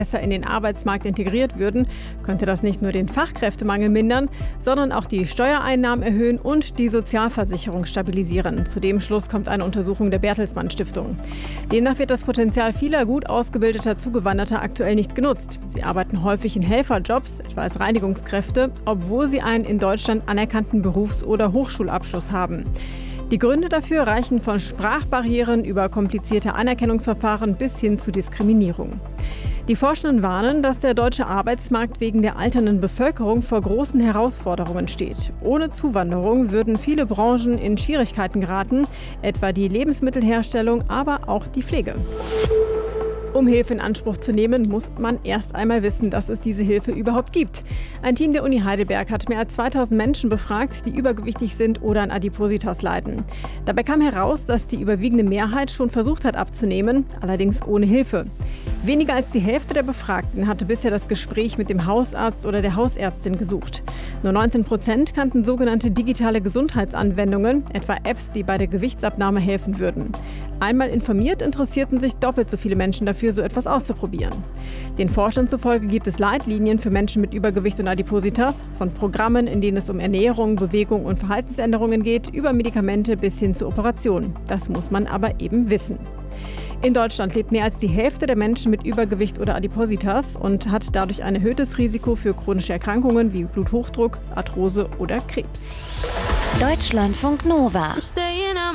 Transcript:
besser in den Arbeitsmarkt integriert würden, könnte das nicht nur den Fachkräftemangel mindern, sondern auch die Steuereinnahmen erhöhen und die Sozialversicherung stabilisieren. Zu dem Schluss kommt eine Untersuchung der Bertelsmann Stiftung. Demnach wird das Potenzial vieler gut ausgebildeter Zugewanderter aktuell nicht genutzt. Sie arbeiten häufig in Helferjobs, etwa als Reinigungskräfte, obwohl sie einen in Deutschland anerkannten Berufs- oder Hochschulabschluss haben. Die Gründe dafür reichen von Sprachbarrieren über komplizierte Anerkennungsverfahren bis hin zu Diskriminierung. Die Forschenden warnen, dass der deutsche Arbeitsmarkt wegen der alternden Bevölkerung vor großen Herausforderungen steht. Ohne Zuwanderung würden viele Branchen in Schwierigkeiten geraten, etwa die Lebensmittelherstellung, aber auch die Pflege. Um Hilfe in Anspruch zu nehmen, muss man erst einmal wissen, dass es diese Hilfe überhaupt gibt. Ein Team der Uni Heidelberg hat mehr als 2000 Menschen befragt, die übergewichtig sind oder an Adipositas leiden. Dabei kam heraus, dass die überwiegende Mehrheit schon versucht hat abzunehmen, allerdings ohne Hilfe. Weniger als die Hälfte der Befragten hatte bisher das Gespräch mit dem Hausarzt oder der Hausärztin gesucht. Nur 19% kannten sogenannte digitale Gesundheitsanwendungen, etwa Apps, die bei der Gewichtsabnahme helfen würden. Einmal informiert, interessierten sich doppelt so viele Menschen dafür, so etwas auszuprobieren. Den Forschern zufolge gibt es Leitlinien für Menschen mit Übergewicht und Adipositas, von Programmen, in denen es um Ernährung, Bewegung und Verhaltensänderungen geht, über Medikamente bis hin zu Operationen. Das muss man aber eben wissen. In Deutschland lebt mehr als die Hälfte der Menschen mit Übergewicht oder Adipositas und hat dadurch ein erhöhtes Risiko für chronische Erkrankungen wie Bluthochdruck, Arthrose oder Krebs. Deutschlandfunk Nova.